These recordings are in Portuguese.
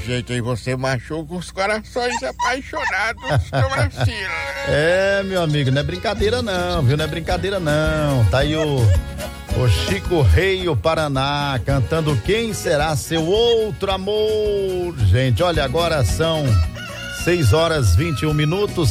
jeito aí você machuca os corações apaixonados, seu Marcelo. É, meu amigo, não é brincadeira não, viu? Não é brincadeira não. Tá aí o Chico Rei, o Paraná, cantando Quem Será Seu Outro Amor. Gente, olha, agora são 6h21,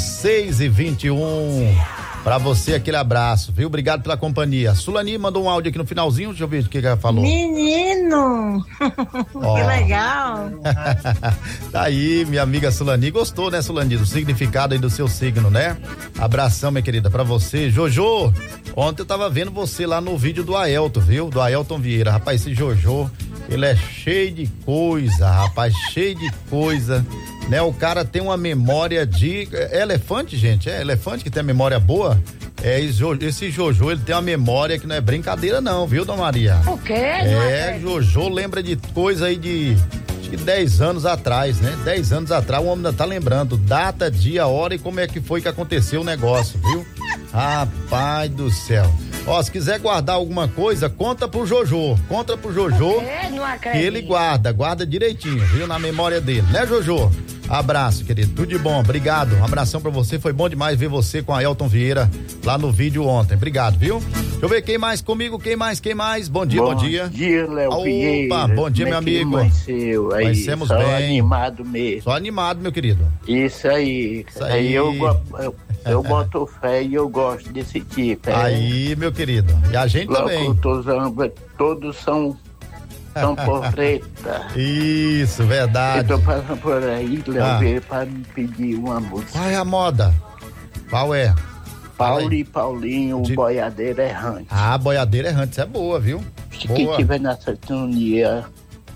6h21. Pra você, aquele abraço, viu? Obrigado pela companhia. Sulani mandou um áudio aqui no finalzinho, deixa eu ver o que ela falou. Menino! Que legal! Tá aí, minha amiga Sulani. Gostou, né, Sulani? Do significado aí do seu signo, né? Abração, minha querida, pra você. Jojo, ontem eu tava vendo você lá no vídeo do Aelton, viu? Do Aelton Vieira. Rapaz, esse Jojo, ele é cheio de coisa, rapaz, cheio de coisa. Né, o cara tem uma memória de elefante, gente, é elefante que tem a memória boa. Esse Jojo, ele tem uma memória que não é brincadeira não, viu, Dona Maria? O quê? Jojo lembra de coisa aí de acho que 10 anos atrás, né? 10 anos atrás o homem ainda tá lembrando data, dia, hora e como é que foi que aconteceu o negócio, viu? Rapaz do céu. Ó, se quiser guardar alguma coisa, conta pro Jojo, que ele guarda direitinho, viu? Na memória dele, né, Jojo? Abraço, querido, tudo de bom, obrigado, um abração pra você, foi bom demais ver você com a Aelton Vieira lá no vídeo ontem, obrigado, viu? Deixa eu ver quem mais comigo, quem mais? Bom dia. Bom dia, Léo Vieira. Opa, bom dia, meu amigo. Conhecemos bem. Só animado mesmo. Só animado, meu querido. Isso aí eu boto fé e eu gosto desse tipo. Aí, meu querido, e a gente também. Todos são por preta. Isso, verdade. Eu tô passando por aí, Léo, para me pedir uma música. Qual é a moda? Qual é? Paulo e Paulinho, o Boiadeiro Errante. Boiadeiro Errante, isso é boa, viu? Que tiver na sintonia.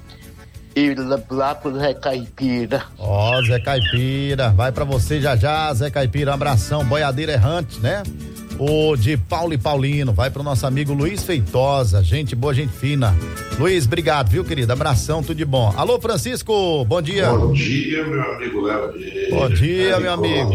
E lá pro Zé Caipira. Zé Caipira, vai pra você já, Zé Caipira, um abração, Boiadeiro Errante, né? O de Paulo e Paulino, vai pro nosso amigo Luiz Feitosa, gente boa, gente fina. Luiz, obrigado, viu, querido? Abração, tudo de bom. Alô, Francisco, bom dia. Bom dia, meu amigo Léo. Bom dia, meu amigo.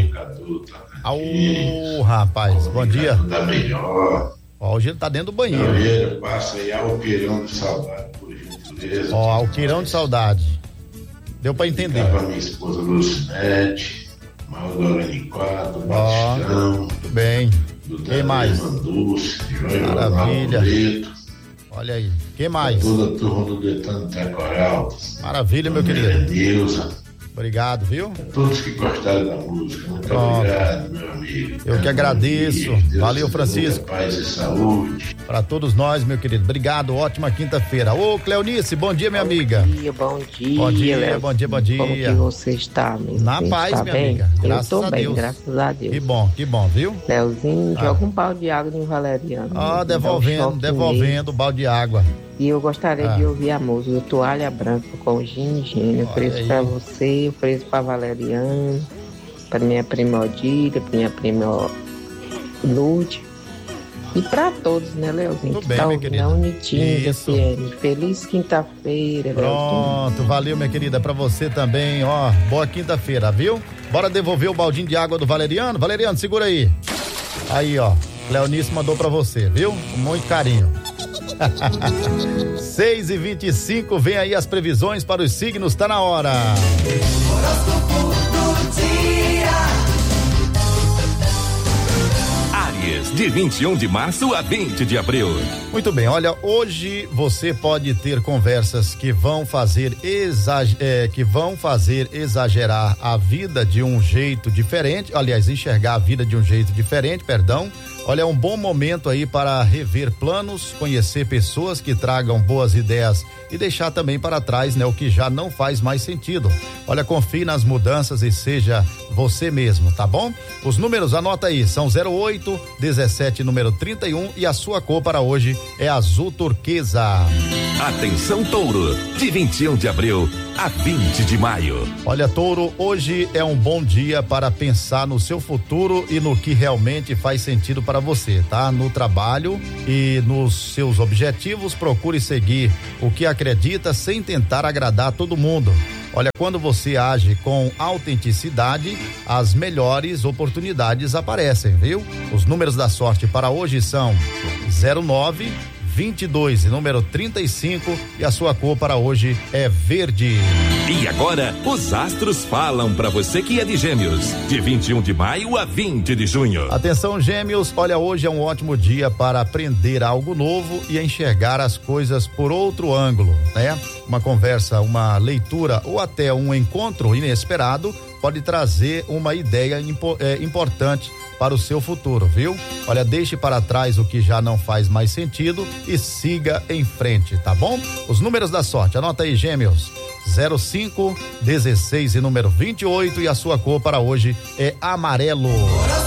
Rapaz, bom dia. Tá melhor. Hoje ele tá dentro do banheiro. Passa aí Alqueirão de Saudade, por gentileza. Alqueirão de Saudade. Deu pra entender. Pra minha esposa Lucinete, Maldorani 4, Batistão. Tudo bem. Quem mais? Dulce, maravilha. Olha aí. Quem mais? Toda a turma do Detano Tecoral. Maravilha, meu querido. Nilza. Obrigado, viu? Todos que gostaram da música, muito obrigado, meu amigo. Eu que agradeço. Valeu, Francisco. Paz e saúde. Para todos nós, meu querido. Obrigado, ótima quinta-feira. Ô, Cleonice, bom dia, minha amiga. Bom dia. Bom dia. Como que você está, meu? Na paz, minha amiga. Graças a Deus. Bem, graças a Deus. Que bom, viu? Leozinho, joga um balde de água no Valeriano. Devolvendo o balde de água. E eu gostaria de ouvir a música Toalha Branca com Gino. Eu ofereço pra você, ofereço pra Valeriano, pra minha prima Odília, pra minha prima Lúcia. E pra todos, né, Leozinho? Tudo bem, minha querida. Unitinho, FM. Feliz quinta-feira, Pronto, Leozinho. Valeu, minha querida, pra você também, boa quinta-feira, viu? Bora devolver o baldinho de água do Valeriano. Valeriano, segura aí. Aí, Cleonice mandou pra você, viu? Com muito carinho. 6h25, vem aí as previsões para os signos, tá na hora. Horóscopo do dia. Áries, de 21 de março a 20 de abril. Muito bem, olha, hoje você pode ter conversas que vão fazer exagerar a vida de um jeito diferente, aliás, enxergar a vida de um jeito diferente, Olha, é um bom momento aí para rever planos, conhecer pessoas que tragam boas ideias e deixar também para trás, né, o que já não faz mais sentido. Olha, confie nas mudanças e seja você mesmo, tá bom? Os números, anota aí, são 08, 17, número 31 e a sua cor para hoje é azul turquesa. Atenção, Touro, de 21 de abril a 20 de maio. Olha, Touro, hoje é um bom dia para pensar no seu futuro e no que realmente faz sentido para você, tá? No trabalho e nos seus objetivos, procure seguir o que acredita sem tentar agradar todo mundo. Olha, quando você age com autenticidade, as melhores oportunidades aparecem, viu? Os números da sorte para hoje são 09, 22 e número 35 e a sua cor para hoje é verde. E agora, os astros falam para você que é de Gêmeos, de 21 de maio a 20 de junho. Atenção, Gêmeos, olha, hoje é um ótimo dia para aprender algo novo e enxergar as coisas por outro ângulo, né? Uma conversa, uma leitura ou até um encontro inesperado pode trazer uma ideia importante para o seu futuro, viu? Olha, deixe para trás o que já não faz mais sentido e siga em frente, tá bom? Os números da sorte, anota aí, Gêmeos: 05, 16 e número 28 e a sua cor para hoje é amarelo.